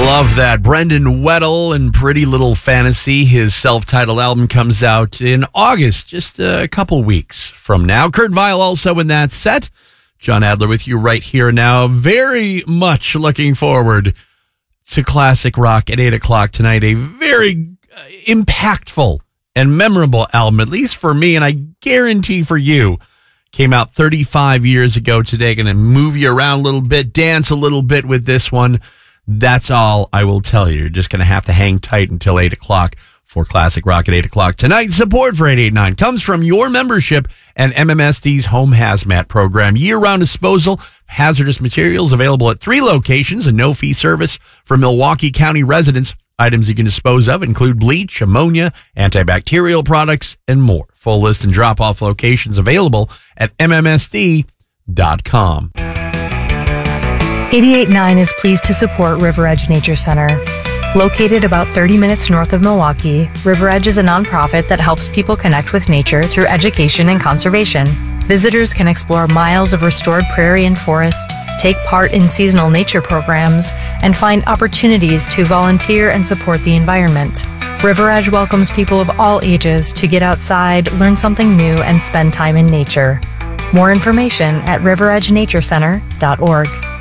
Love that. Brendan Weddle and Pretty Little Fantasy. His self-titled album comes out in August, just a couple weeks from now. Kurt Vile also in that set. John Adler with you right here now. Very much looking forward to classic rock at 8 o'clock tonight. A very impactful and memorable album, at least for me, and I guarantee for you. Came out 35 years ago today. Going to move you around a little bit, dance a little bit with this one. That's all I will tell you. You're just going to have to hang tight until 8 o'clock for Classic Rock at 8 o'clock tonight. Support for 889 comes from your membership and MMSD's Home Hazmat program. Year-round disposal of hazardous materials available at 3 locations, a no-fee service for Milwaukee County residents. Items you can dispose of include bleach, ammonia, antibacterial products, and more. Full list and drop-off locations available at MMSD.com. 889 is pleased to support River Edge Nature Center. Located about 30 minutes north of Milwaukee, River Edge is a nonprofit that helps people connect with nature through education and conservation. Visitors can explore miles of restored prairie and forest, take part in seasonal nature programs, and find opportunities to volunteer and support the environment. River Edge welcomes people of all ages to get outside, learn something new, and spend time in nature. More information at riveredgenaturecenter.org.